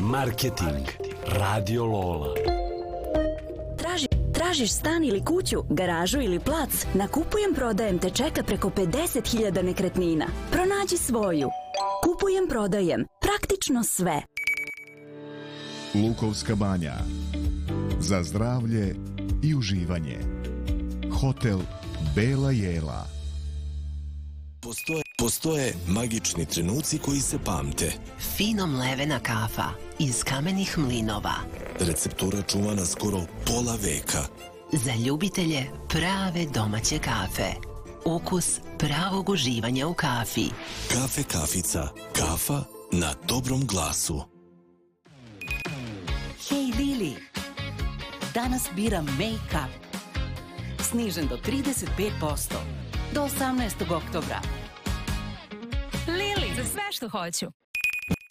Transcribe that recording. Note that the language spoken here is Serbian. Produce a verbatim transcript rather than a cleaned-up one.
Marketing. Radio Lola. Traži, tražiš stan ili kuću, garažu ili plac? Na Kupujem prodajem te čeka preko pedeset hiljada nekretnina. Pronađi svoju. Kupujem prodajem. Praktično sve. Lukovska banja. Za zdravlje i uživanje. Hotel Bela Jela. Postoje, postoje magični trenuci koji se pamte. Fino mlevena kafa iz kamenih mlinova. Receptura čuvana skoro pola veka. Za ljubitelje prave domaće kafe. Ukus pravog uživanja u kafi. Kafe Kafica. Kafa na dobrom glasu. Hej Lili, danas biram make-up. Snižen do trideset pet posto. Do osamnaestog oktobra. Lili, za sve što hoću.